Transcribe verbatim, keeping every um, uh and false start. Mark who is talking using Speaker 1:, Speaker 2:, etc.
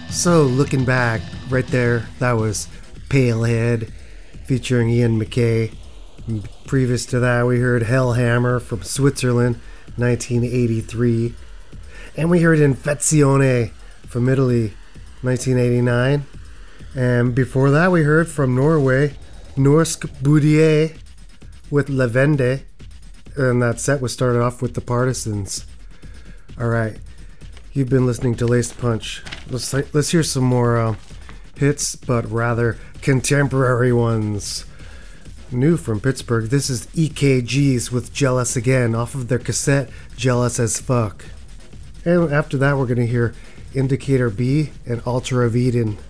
Speaker 1: So, looking back, right there, that was Palehead featuring Ian MacKaye. Previous to that, we heard Hellhammer from Switzerland, nineteen eighty-three. And we heard Infezione from Italy, nineteen eighty-nine. And before that, we heard from Norway, Norsk Boudier with Lavende. And that set was started off with the Partisans. Alright, you've been listening to Laced Punch. Let's, let's hear some more uh, hits, but rather contemporary ones. New from Pittsburgh, this is E K Gs with Jealous Again off of their cassette Jealous as Fuck. And after that, we're going to hear Indicator B and Ultra Veden.